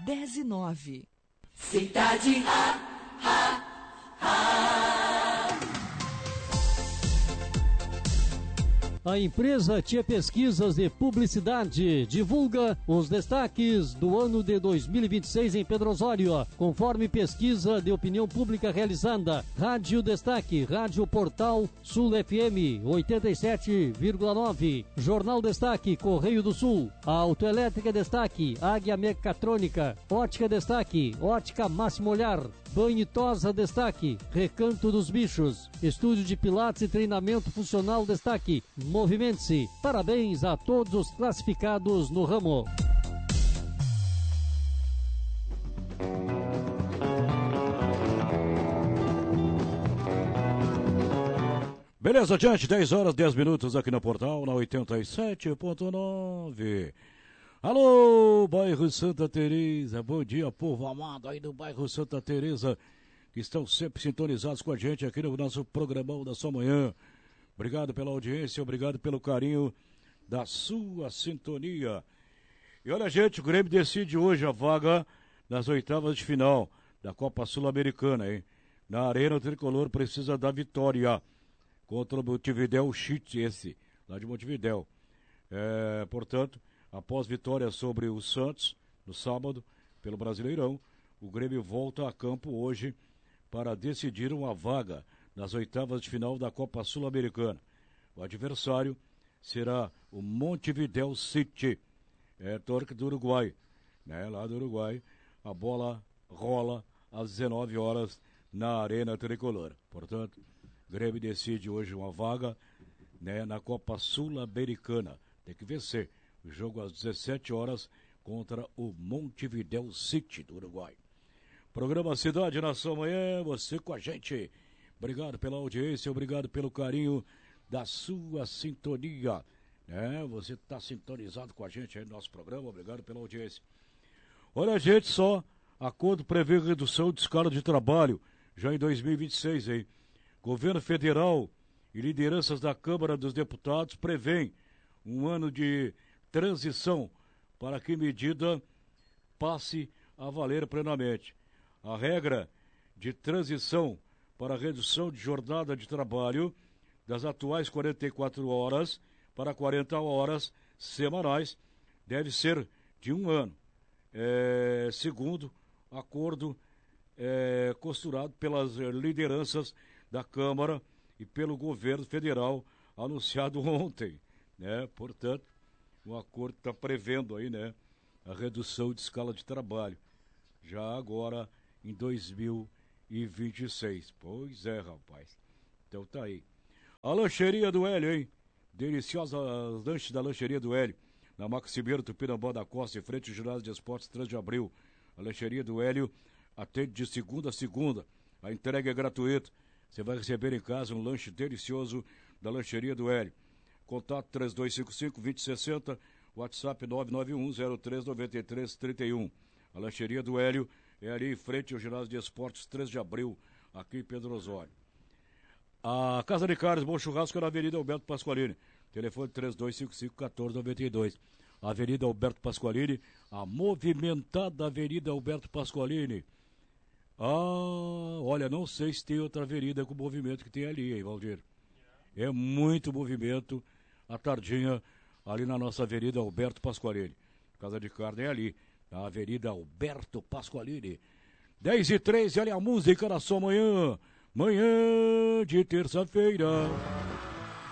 10:09. Cidade A empresa Tia Pesquisas de Publicidade divulga os destaques do ano de 2026 em Pedro Osório, conforme pesquisa de opinião pública realizada. Rádio Destaque, Rádio Portal Sul FM 87,9. Jornal Destaque, Correio do Sul. Autoelétrica Destaque, Águia Mecatrônica. Ótica Destaque, Ótica Máximo Olhar. Banho e Tosa Destaque, Recanto dos Bichos. Estúdio de Pilates e Treinamento Funcional Destaque. Movimente-se. Parabéns a todos os classificados no ramo. Beleza, adiante, 10 horas, 10 minutos aqui no portal, na 87.9. Alô, bairro Santa Teresa, bom dia, povo amado aí do bairro Santa Teresa, que estão sempre sintonizados com a gente aqui no nosso programão da sua manhã. Obrigado pela audiência, obrigado pelo carinho da sua sintonia. E olha, gente, o Grêmio decide hoje a vaga nas oitavas de final da Copa Sul-Americana, hein? Na Arena, o Tricolor precisa da vitória contra o Montevidéu City, lá de Montevidéu. Portanto, após vitória sobre o Santos, no sábado, pelo Brasileirão, o Grêmio volta a campo hoje para decidir uma vaga nas oitavas de final da Copa Sul-Americana. O adversário será o Montevidéu City, Torque do Uruguai, né? Lá do Uruguai, a bola rola às 19 horas na Arena Tricolor. Portanto, o Grêmio decide hoje uma vaga, né, na Copa Sul-Americana. Tem que vencer. O jogo às 17 horas contra o Montevidéu City do Uruguai. Programa Cidade Nação Amanhã, você com a gente. Obrigado pela audiência, obrigado pelo carinho da sua sintonia. Você está sintonizado com a gente aí no nosso programa, obrigado pela audiência. Olha, gente, só acordo prevê redução de escala de trabalho já em 2026, hein? Governo federal e lideranças da Câmara dos Deputados prevêem um ano de transição para que medida passe a valer plenamente. A regra de transição para a redução de jornada de trabalho das atuais 44 horas para 40 horas semanais deve ser de um ano, segundo acordo costurado pelas lideranças da Câmara e pelo governo federal anunciado ontem, né? Portanto, o acordo está prevendo aí, né, a redução de escala de trabalho, já agora em 2026. Pois é, rapaz. Então tá aí. A lancheria do Hélio, hein? Deliciosa lanche da lancheria do Hélio, na Maximeiro, Tupinambá da Costa, em frente ao ginásio de esportes 3 de abril. A lancheria do Hélio atende de segunda a segunda. A entrega é gratuita. Você vai receber em casa um lanche delicioso da lancheria do Hélio. Contato 3255-2060, WhatsApp 991-039331. A lancheria do Hélio é ali em frente ao ginásio de esportes 3 de abril, aqui em Pedro Osório. A Casa de Carnes Bom Churrasco é na Avenida Alberto Pasqualini. Telefone 3255-1492. Avenida Alberto Pasqualini, a movimentada Avenida Alberto Pasqualini. Olha, não sei se tem outra avenida com o movimento que tem ali, hein, Valdir? É muito movimento à tardinha ali na nossa Avenida Alberto Pasqualini. Casa de Carne é ali, na Avenida Alberto Pasqualini. 10h13, olha a música na sua manhã. Manhã de terça-feira.